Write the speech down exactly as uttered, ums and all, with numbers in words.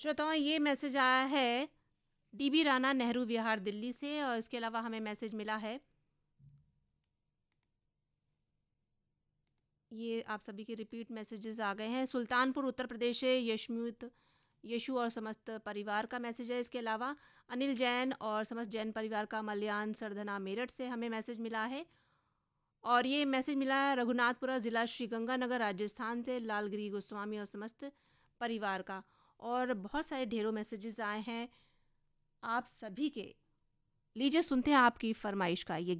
श्रोताओं, ये मैसेज आया है डीबी राणा, नेहरू विहार, दिल्ली से। और इसके अलावा हमें मैसेज मिला है, ये आप सभी के रिपीट मैसेजेस आ गए हैं। सुल्तानपुर उत्तर प्रदेश से यशमीत यशु और समस्त परिवार का मैसेज है। इसके अलावा अनिल जैन और समस्त जैन परिवार का मल्यान सरधना मेरठ से हमें मैसेज मिला है। और ये मैसेज मिला है रघुनाथपुरा ज़िला श्रीगंगानगर राजस्थान से लालगिरी गोस्वामी और समस्त परिवार का। और बहुत सारे ढेरों मैसेजेस आए हैं आप सभी के। लीजिए सुनते हैं आपकी फरमाइश का ये